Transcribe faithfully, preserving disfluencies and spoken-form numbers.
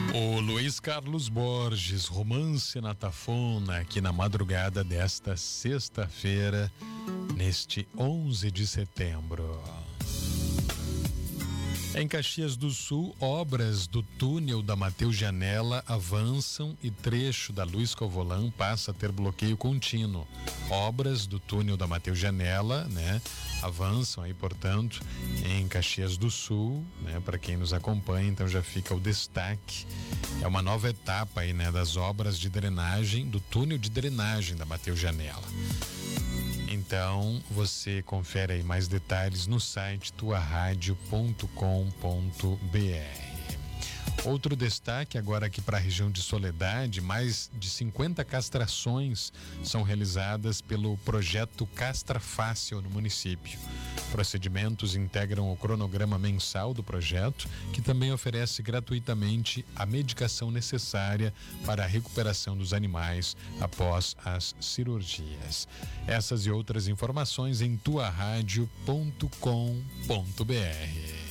O Luiz Carlos Borges, Romance na Tafona, aqui na madrugada desta sexta-feira, neste onze de setembro. Em Caxias do Sul, obras do túnel da Mateus Janela avançam e trecho da Luiz Covolan passa a ter bloqueio contínuo. Obras do túnel da Mateus Janela, né, avançam aí, portanto, em Caxias do Sul, né, para quem nos acompanha, então já fica o destaque. É uma nova etapa aí, né, das obras de drenagem, do túnel de drenagem da Mateus Janela. Então, você confere aí mais detalhes no site tua rádio ponto com ponto br. Outro destaque agora aqui para a região de Soledade, mais de cinquenta castrações são realizadas pelo projeto Castra Fácil no município. Procedimentos integram o cronograma mensal do projeto, que também oferece gratuitamente a medicação necessária para a recuperação dos animais após as cirurgias. Essas e outras informações em tua rádio ponto com ponto br.